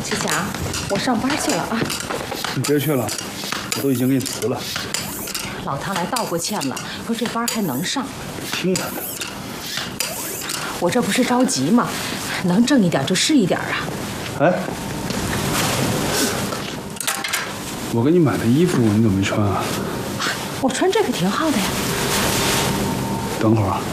志强，我上班去了啊。 你别去了，我都已经给你辞了。 老唐来道过歉了，说这班还能上。 听他的。 我这不是着急吗？能挣一点就是一点啊。 哎，我给你买的衣服你怎么没穿啊？ 我穿这个挺好的呀。 等会儿啊。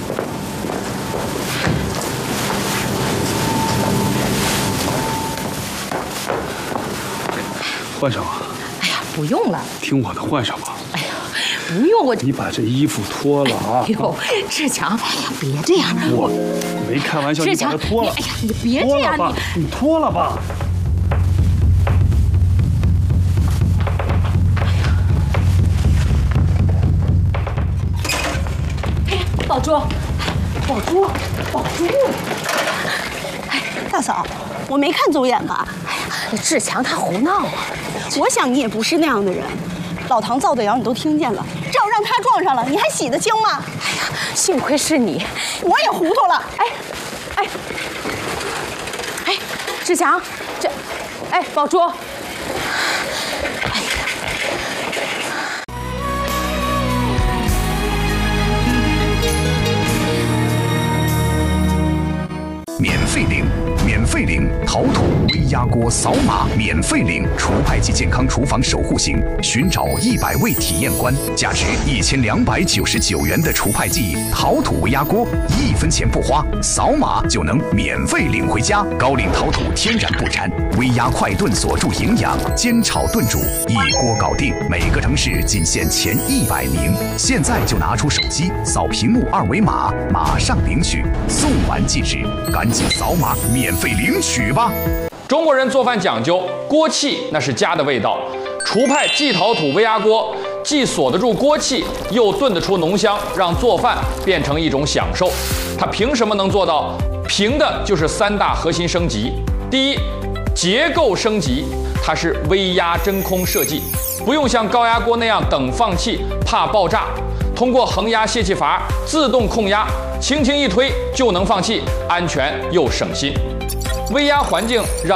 换上啊。 哎呀，不用了。 听我的，换上吧。 哎呀，不用我。 你把这衣服脱了啊！ 哎呦，志强，哎呀，别这样。 我没开玩笑，你把它脱了。 哎呀，你别这样， 你脱了吧。 宝珠，宝珠，宝珠！ 哎，大嫂，我没看走眼吧？ 哎呀，志强他胡闹啊！ 我想你也不是那样的人。老唐造的谣你都听见了，这要让他撞上了，你还洗得清吗？ 哎呀，幸亏是你， 我也糊涂了。 哎，志强，这，哎，宝珠。 免费领陶土微压锅扫码免费领除派及健康厨房守护星，寻找100位体验官，价值1299元的除派剂陶土微压锅，1分钱不花，扫码就能免费领回家。高岭陶土天然不粘，微压快炖锁住营养，煎炒炖煮一锅搞定。每个城市仅限前100名，现在就拿出手机扫屏幕2维码，马上领取，送完即止，赶紧扫码免费领取吧！ 中国人做饭讲究锅气，那是家的味道。厨派季陶土微压锅既锁得住锅气，又炖得出浓香，让做饭变成一种享受。它凭什么能做到？凭的就是3大核心升级。第一，结构升级，它是微压真空设计，不用像高压锅那样等放气，怕爆炸。通过恒压泄气阀自动控压，轻轻一推就能放气，安全又省心。微压环境让